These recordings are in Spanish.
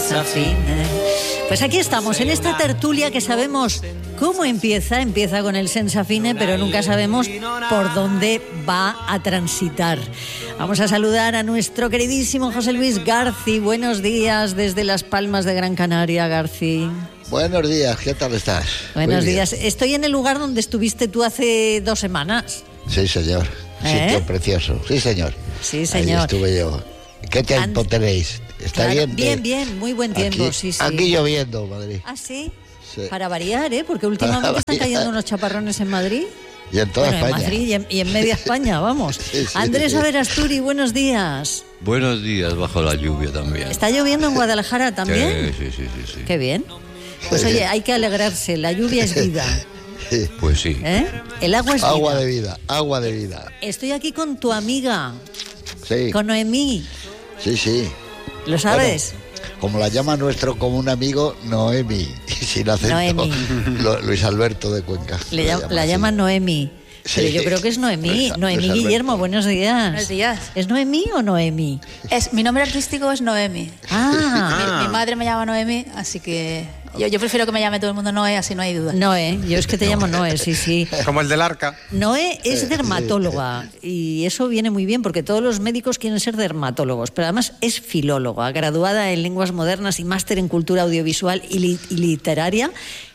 Sensafine. Pues aquí estamos, en esta tertulia que sabemos cómo empieza con el Sensafine, pero nunca sabemos por dónde va a transitar. Vamos a saludar a nuestro queridísimo José Luis Garci. Buenos días desde Las Palmas de Gran Canaria, Garci. Buenos días, ¿qué tal estás? Buenos días. Estoy en el lugar donde estuviste tú hace 2 semanas. Sí, señor. Sitio precioso. Sí, señor. Sí, señor. Ahí estuve yo. ¿Qué tiempo tenéis? ¿Está bien? Bien, muy buen tiempo, aquí, sí. Aquí lloviendo, Madrid. ¿Ah, sí? Sí. Para variar, porque últimamente están cayendo unos chaparrones en Madrid. Y en toda España. En Madrid y en media España, vamos. Sí. Andrés Averasturi, buenos días. Buenos días, bajo la lluvia también. ¿Está lloviendo en Guadalajara también? Sí. Qué bien. Pues oye, hay que alegrarse, la lluvia es vida. Pues sí. El agua es vida. Agua de vida. Estoy aquí con tu amiga, Sí. con Noemí. Sí. ¿Lo sabes? Bueno, como la llama nuestro común amigo, Noemi. Sin acento. Noemi. Luis Alberto de Cuenca. La llama Noemi. Sí. Pero yo creo que es Noemí. Noemí Luis Guillermo, Alberto. buenos días. Buenos días. ¿Es Noemí o Noemi? Mi nombre artístico es Noemi. Mi madre me llama Noemi, así que yo prefiero que me llame todo el mundo Noé, así no hay duda. Noé, yo es que te llamo Noé, sí. Como el del arca. Noé es dermatóloga y eso viene muy bien porque todos los médicos quieren ser dermatólogos, pero además es filóloga, graduada en lenguas modernas y máster en cultura audiovisual y literaria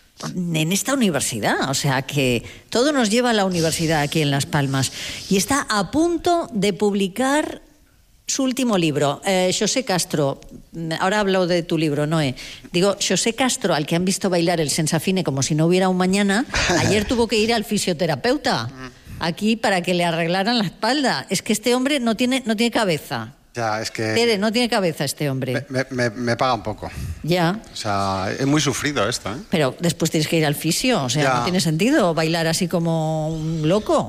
en esta universidad, o sea que todo nos lleva a la universidad aquí en Las Palmas y está a punto de publicar su último libro. Xosé Castro, ahora hablo de tu libro, Noé. Digo, Xosé Castro, al que han visto bailar el Sensafine como si no hubiera un mañana, ayer tuvo que ir al fisioterapeuta aquí para que le arreglaran la espalda. Es que este hombre no tiene cabeza. Ya, es que... Tere, no tiene cabeza este hombre. Me paga un poco. Ya. O sea, es muy sufrido esto, ¿eh? Pero después tienes que ir al fisio, o sea, Ya. no tiene sentido bailar así como un loco.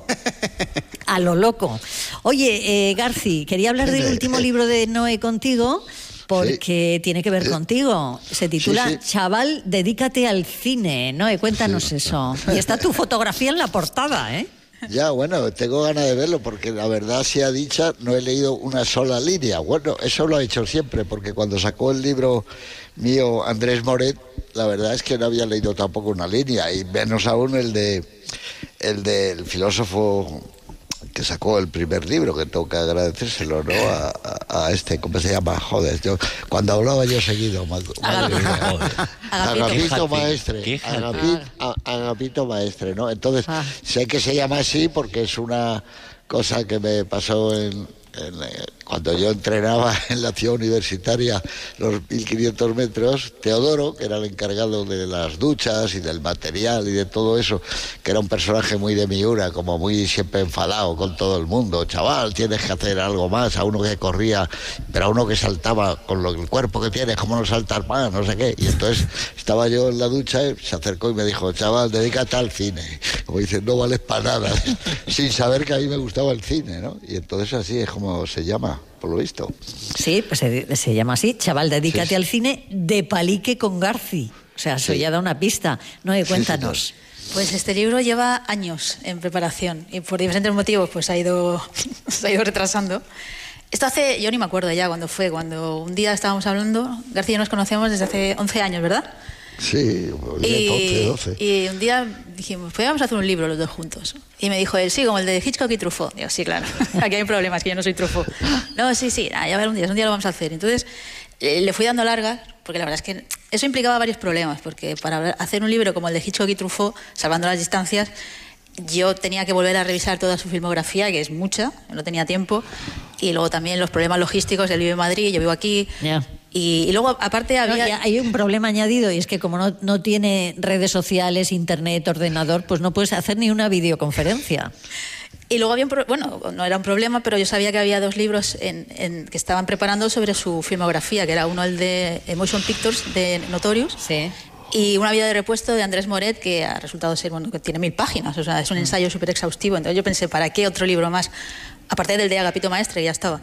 A lo loco. Oye, Garci, quería hablar del último libro de Noé contigo porque tiene que ver contigo. Se titula Sí. Chaval, dedícate al cine. Noé, cuéntanos eso. Y está tu fotografía en la portada, ¿eh? Ya, bueno, tengo ganas de verlo porque la verdad sea dicha, no he leído una sola línea. Bueno, eso lo he hecho siempre porque cuando sacó el libro mío Andrés Moret, la verdad es que no había leído tampoco una línea y menos aún el del filósofo que sacó el primer libro, que tengo que agradecérselo, ¿no? A este, ¿cómo se llama? Joder, yo cuando hablaba yo seguido, Agapito Maestre, Agapito Maestre, ¿no? Entonces, sé que se llama así porque es una cosa que me pasó cuando yo entrenaba en la ciudad universitaria los 1500 metros, Teodoro, que era el encargado de las duchas y del material y de todo eso, que era un personaje muy de Miura, como muy siempre enfadado con todo el mundo, chaval, tienes que hacer algo más, a uno que corría, pero a uno que saltaba con el cuerpo que tienes, ¿cómo no saltar más? No sé qué. Y entonces estaba yo en la ducha y se acercó y me dijo, chaval, dedícate al cine. Como dice, no vales para nada, sin saber que a mí me gustaba el cine, ¿no? Y entonces así es como se llama, por lo visto. Sí, pues se llama así, Chaval, dedícate al cine, de palique con Garci. O sea, eso ya da una pista. Noé, cuéntanos. Pues este libro lleva años en preparación y por diferentes motivos pues se ha ido retrasando. Esto yo ni me acuerdo ya cuando un día estábamos hablando, García y yo nos conocemos desde hace 11 años, ¿verdad? Sí, 12. Y un día dijimos, pues vamos a hacer un libro los dos juntos. Y me dijo él, sí, como el de Hitchcock y Truffaut. Digo, sí, claro, aquí hay un problema, es que yo no soy Truffaut. No, sí, ya ver un día lo vamos a hacer. Entonces le fui dando largas, porque la verdad es que eso implicaba varios problemas, porque para hacer un libro como el de Hitchcock y Truffaut, salvando las distancias, yo tenía que volver a revisar toda su filmografía, que es mucha, no tenía tiempo, y luego también los problemas logísticos, él vive en Madrid, yo vivo aquí. Ya. Y luego, aparte, hay un problema añadido y es que como no tiene redes sociales, internet, ordenador, pues no puedes hacer ni una videoconferencia. Y luego había no era un problema, pero yo sabía que había 2 libros que estaban preparando sobre su filmografía, que era uno el de Motion Pictures de Notorious. Sí. Y una vida de repuesto de Andrés Moret, que ha resultado ser, que tiene 1000 páginas, o sea, es un ensayo súper exhaustivo. Entonces yo pensé, ¿para qué otro libro más? Aparte del de Agapito Maestre, que ya estaba.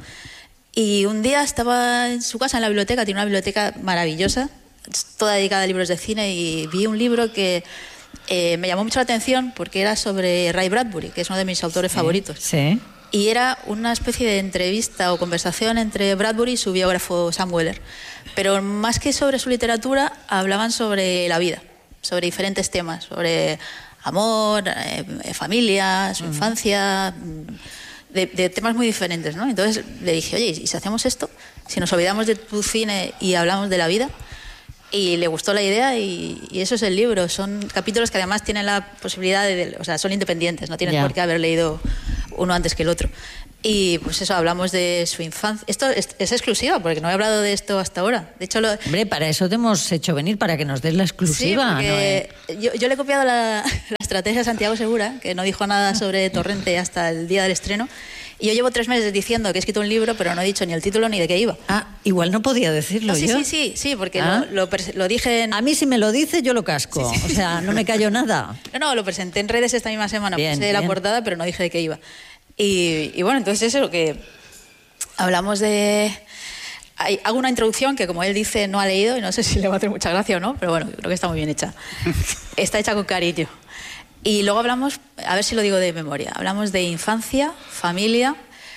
Y un día estaba en su casa, en la biblioteca, tiene una biblioteca maravillosa, toda dedicada a libros de cine, y vi un libro que me llamó mucho la atención porque era sobre Ray Bradbury, que es uno de mis autores favoritos. Sí. y era una especie de entrevista o conversación entre Bradbury y su biógrafo Sam Weller. Pero más que sobre su literatura, hablaban sobre la vida, sobre diferentes temas, sobre amor, familia, su infancia, de temas muy diferentes, ¿no? Entonces le dije, oye, ¿y si hacemos esto? Si nos olvidamos de tu cine y hablamos de la vida. Y le gustó la idea y eso es el libro. Son capítulos que además tienen la posibilidad o sea, son independientes, no tienes por qué haber leído uno antes que el otro. Y pues eso, hablamos de su infancia. Esto es exclusiva, porque no he hablado de esto hasta ahora. De hecho, Hombre, para eso te hemos hecho venir, para que nos des la exclusiva. Sí, yo le he copiado la estrategia a Santiago Segura, que no dijo nada sobre Torrente hasta el día del estreno. Y yo llevo 3 meses diciendo que he escrito un libro, pero no he dicho ni el título ni de qué iba. Igual no podía decirlo yo. Sí, porque lo dije A mí si me lo dice, yo lo casco. O sea, no me cayó nada. No, lo presenté en redes esta misma semana. Bien, puse la portada, pero no dije de qué iba. Y bueno, entonces eso, que hablamos de... Hago una introducción que, como él dice, no ha leído, y no sé si le va a hacer mucha gracia o no, pero bueno, creo que está muy bien hecha. Está hecha con cariño. Y luego hablamos, a ver si lo digo de memoria, hablamos de infancia, familia,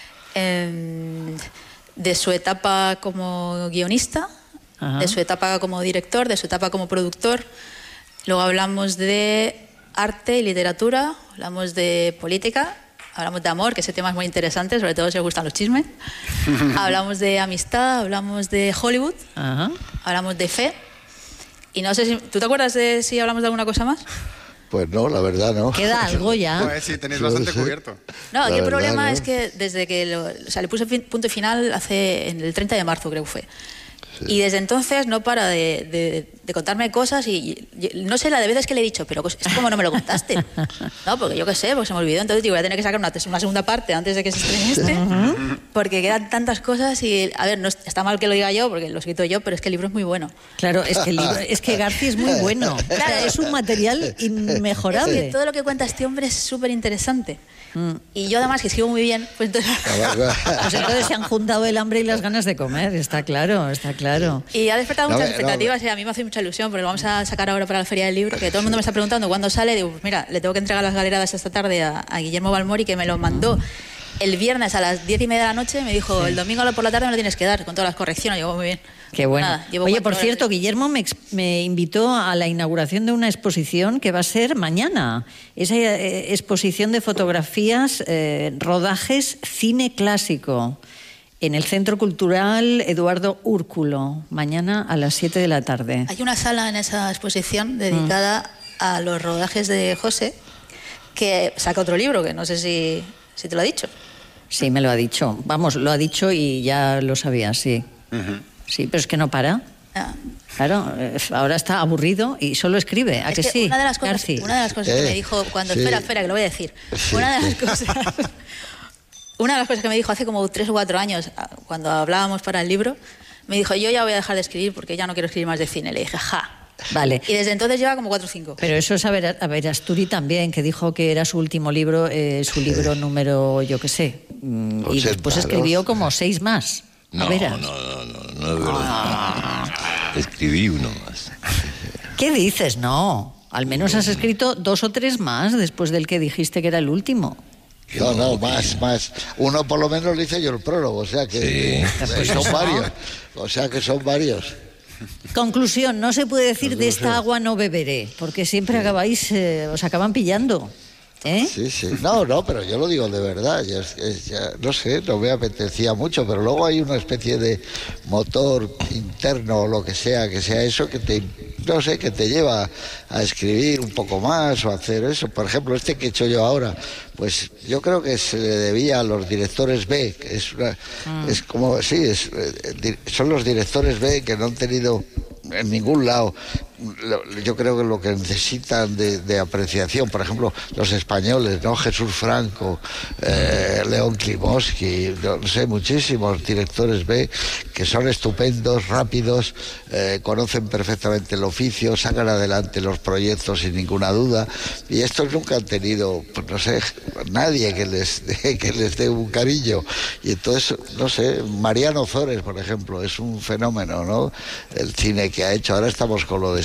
de su etapa como guionista, de su etapa como director, de su etapa como productor. Luego hablamos de arte y literatura, hablamos de política, hablamos de amor, que ese tema es muy interesante, sobre todo si os gustan los chismes. Hablamos de amistad, hablamos de Hollywood, hablamos de fe. Y no sé si... ¿Tú te acuerdas de si hablamos de alguna cosa más? Pues no, la verdad no. Queda algo ya. Pues sí, tenéis bastante cubierto. No, aquí el problema ¿no? es que desde que le puse punto final en el 30 de marzo, creo que fue. Sí. Y desde entonces no para de contarme cosas y no sé la de veces que le he dicho, pero es como no me lo contaste. No, porque yo qué sé, porque se me olvidó. Entonces digo, voy a tener que sacar una segunda parte antes de que se estrene este, porque quedan tantas cosas y, a ver, no está mal que lo diga yo, porque lo he escrito yo, pero es que el libro es muy bueno. Claro, es que García es muy bueno. Claro, es un material inmejorable. Es que todo lo que cuenta este hombre es súper interesante. Y yo además que escribo muy bien, pues entonces... Pues entonces se han juntado el hambre y las ganas de comer, está claro. Y ha despertado muchas expectativas y a mí me hace mucha ilusión, porque lo vamos a sacar ahora para la Feria del Libro, que todo el mundo me está preguntando cuándo sale. Digo, pues mira, le tengo que entregar las galeradas esta tarde a Guillermo Balmori, que me lo mandó el viernes a las 10:30 de la noche. Me dijo, el domingo por la tarde me lo tienes que dar, con todas las correcciones. Yo, muy bien. Qué bueno. Nada, oye, por cierto, Guillermo me invitó a la inauguración de una exposición que va a ser mañana. Esa exposición de fotografías, rodajes, cine clásico, en el Centro Cultural Eduardo Úrculo, mañana a las 7 de la tarde. Hay una sala en esa exposición dedicada a los rodajes de José, que saca otro libro, que no sé si te lo ha dicho. Sí, me lo ha dicho. Vamos, lo ha dicho y ya lo sabía, sí. Sí, pero es que no para. Claro, ahora está aburrido y solo escribe. ¿A que sí? Una de las cosas que me dijo cuando... Sí. Espera, que lo voy a decir. Sí. Una de las cosas que me dijo hace como 3 o 4 años, cuando hablábamos para el libro, me dijo, yo ya voy a dejar de escribir porque ya no quiero escribir más de cine. Le dije, Vale. Y desde entonces lleva como 4 o 5. Pero eso es a ver, Asturi también, que dijo que era su último libro, su libro número, yo qué sé. Y después escribió como 6 más. No es verdad. Escribí uno más. ¿Qué dices? No. Al menos has escrito 2 o 3 más después del que dijiste que era el último. No, más. Uno por lo menos le hice yo el prólogo, o sea que son varios. O sea que son varios. Conclusión, no se puede decir de esta agua no beberé, porque siempre acabáis, os acaban pillando. Sí. No, pero yo lo digo de verdad. No sé, no me apetecía mucho, pero luego hay una especie de motor interno o lo que sea eso que te lleva a escribir un poco más o a hacer eso. Por ejemplo, este que he hecho yo ahora, pues yo creo que se le debía a los directores B, que son los directores B que no han tenido en ningún lado. Yo creo que lo que necesitan de apreciación, por ejemplo, los españoles, ¿no? Jesús Franco, León Klimovsky, no sé, muchísimos directores B que son estupendos, rápidos, conocen perfectamente el oficio, sacan adelante los proyectos sin ninguna duda, y estos nunca han tenido, pues no sé, nadie que les dé un cariño. Y entonces, no sé, Mariano Zores, por ejemplo, es un fenómeno, ¿no? El cine que ha hecho. Ahora estamos con lo de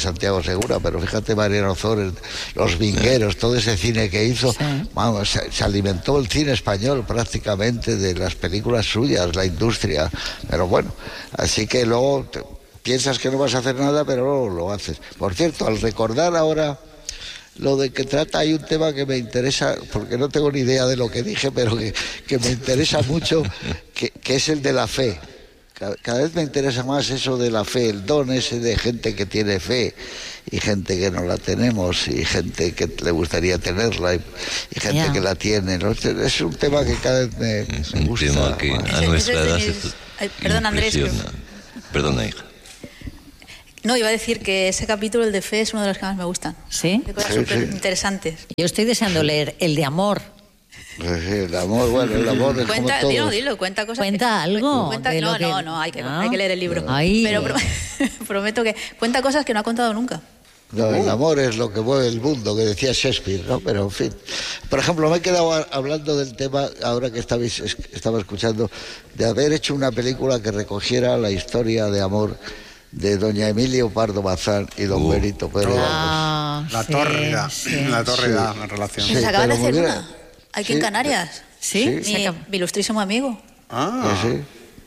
Santiago Segura, pero fíjate Mariano Ozores, Los Vingueros, todo ese cine que hizo, vamos, se alimentó el cine español prácticamente de las películas suyas, la industria, pero bueno, así que luego piensas que no vas a hacer nada, pero luego lo haces. Por cierto, al recordar ahora lo de que trata, hay un tema que me interesa, porque no tengo ni idea de lo que dije, pero que me interesa mucho, que es el de la fe. Cada vez me interesa más eso de la fe, el don ese de gente que tiene fe y gente que no la tenemos y gente que le gustaría tenerla y gente que la tiene, ¿no? Es un tema que cada vez me gusta. Es un tema que a nuestra edad Perdón, Andrés. Perdona, hija. No, iba a decir que ese capítulo, el de fe, es uno de los que más me gustan. ¿Sí? De cosas súper interesantes. Yo estoy deseando leer el de amor. El amor, bueno, el amor es Cuenta, como todo. dilo, cuenta cosas. Cuenta algo. No, hay que leer el libro. Ay. Pero prometo que cuenta cosas que no ha contado nunca. No, el amor es lo que mueve el mundo, que decía Shakespeare, ¿no? Pero, en fin. Por ejemplo, me he quedado hablando del tema, ahora que estaba escuchando, de haber hecho una película que recogiera la historia de amor de doña Emilia Pardo Bazán y don Benito Pérez. La tórrida la relación. Sí, Se acaba de pero hacer mira, una. Aquí en Canarias. ¿Sí? Mi ilustrísimo amigo. Sí.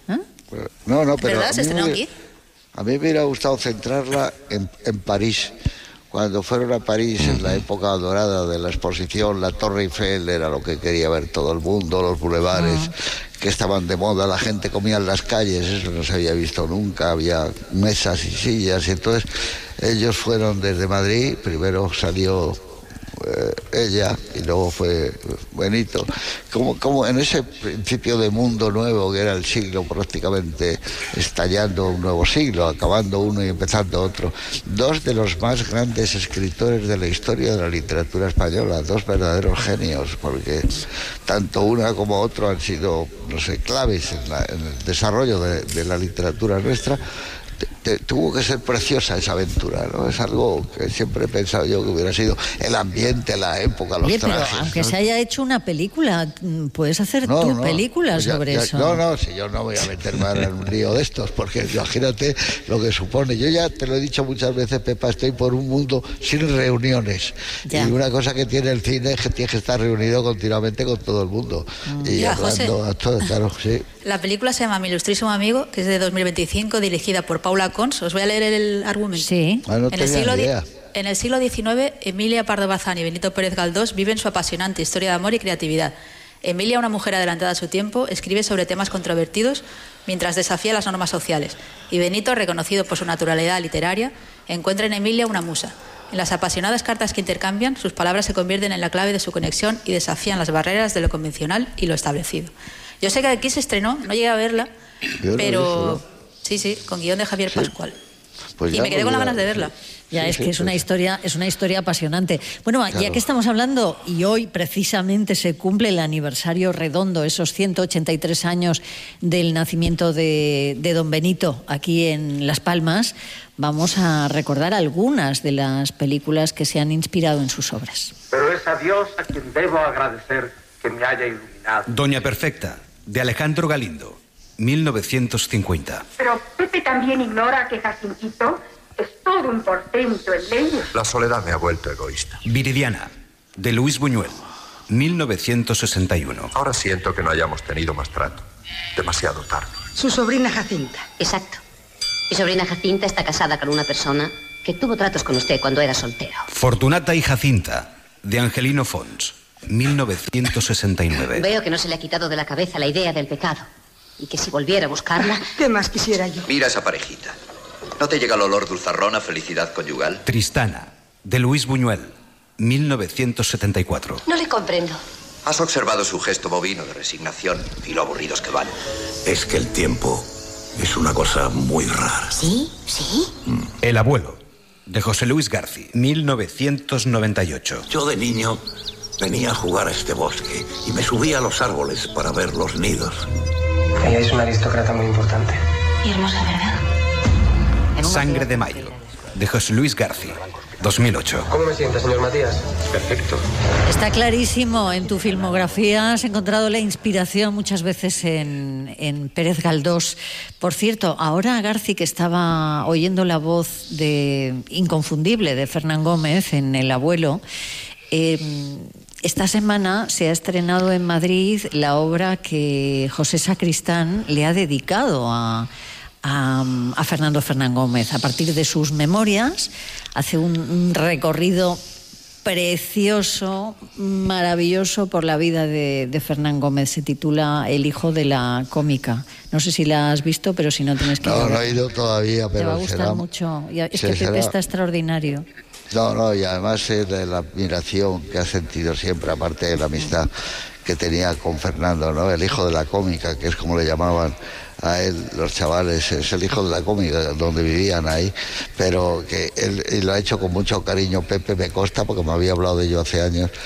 No, pero ¿Verdad? ¿Se estrenó aquí? a mí me hubiera gustado centrarla en París. Cuando fueron a París en la época dorada de la exposición, la Torre Eiffel era lo que quería ver todo el mundo, los bulevares que estaban de moda, la gente comía en las calles, eso no se había visto nunca, había mesas y sillas, y entonces ellos fueron desde Madrid, primero salió ella y luego fue Benito, como en ese principio de mundo nuevo que era el siglo, prácticamente estallando un nuevo siglo, acabando uno y empezando otro. Dos de los más grandes escritores de la historia de la literatura española, dos verdaderos genios, porque tanto una como otro han sido, no sé, claves en el desarrollo de la literatura nuestra. Tuvo que ser preciosa esa aventura, ¿no? Es algo que siempre he pensado yo que hubiera sido el ambiente, la época, los trajes. Pero aunque se haya hecho una película, puedes hacer películas sobre eso. No, si yo no voy a meterme ahora en un lío de estos, porque imagínate lo que supone. Yo ya te lo he dicho muchas veces, Pepa, estoy por un mundo sin reuniones. Y una cosa que tiene el cine es que tienes que estar reunido continuamente con todo el mundo. Y hablando a todo, claro, sí. La película se llama Mi ilustrísimo amigo, que es de 2025, dirigida por Paula Cons. Os voy a leer el argumento. Sí. No tenía ni idea. En el siglo XIX, Emilia Pardo Bazán y Benito Pérez Galdós viven su apasionante historia de amor y creatividad. Emilia, una mujer adelantada a su tiempo, escribe sobre temas controvertidos mientras desafía las normas sociales. Y Benito, reconocido por su naturalidad literaria, encuentra en Emilia una musa. En las apasionadas cartas que intercambian, sus palabras se convierten en la clave de su conexión y desafían las barreras de lo convencional y lo establecido. Yo sé que aquí se estrenó, no llegué a verla, pero sí, con guión de Javier Pascual. Pues y me quedé con las ganas de verla. Ya, es que es una historia apasionante. Bueno, ya que estamos hablando, y hoy precisamente se cumple el aniversario redondo, esos 183 años del nacimiento de don Benito aquí en Las Palmas, vamos a recordar algunas de las películas que se han inspirado en sus obras. Pero es a Dios a quien debo agradecer que me haya iluminado. Doña Perfecta, de Alejandro Galindo, 1950. Pero Pepe también ignora que Jacintito es todo un portento en leyes. La soledad me ha vuelto egoísta. Viridiana, de Luis Buñuel, 1961. Ahora siento que no hayamos tenido más trato. Demasiado tarde. Su sobrina Jacinta. Exacto. Mi sobrina Jacinta está casada con una persona que tuvo tratos con usted cuando era soltero. Fortunata y Jacinta, de Angelino Fons, 1969. Veo que no se le ha quitado de la cabeza la idea del pecado. Y que si volviera a buscarla... ¿Qué más quisiera yo? Mira esa parejita. ¿No te llega el olor dulzarrón a felicidad conyugal? Tristana, de Luis Buñuel, 1974. No le comprendo. ¿Has observado su gesto bovino de resignación y lo aburridos que van? Es que el tiempo es una cosa muy rara. ¿Sí? El abuelo, de José Luis García, 1998. Yo de niño venía a jugar a este bosque y me subía a los árboles para ver los nidos. Ella es una aristócrata muy importante. Y hermosa, ¿verdad? Sangre de mayo, de José Luis García, 2008. ¿Cómo me siente, señor Matías? Perfecto. Está clarísimo, en tu filmografía has encontrado la inspiración muchas veces en Pérez Galdós. Por cierto, ahora Garci, que estaba oyendo la voz inconfundible de Fernán Gómez en El abuelo, esta semana se ha estrenado en Madrid la obra que José Sacristán le ha dedicado a Fernando Fernán Gómez. A partir de sus memorias hace un recorrido precioso, maravilloso por la vida de Fernán Gómez. Se titula El hijo de la cómica. No sé si la has visto, pero si no tienes que ir. No he ido todavía, pero te va a gustar mucho. Es que Pepe está extraordinario. No, y además es de la admiración que ha sentido siempre, aparte de la amistad que tenía con Fernando, ¿no? El hijo de la cómica, que es como le llamaban a él los chavales, es el hijo de la cómica, donde vivían ahí, pero que él lo ha hecho con mucho cariño. Pepe me consta, porque me había hablado de ello hace años,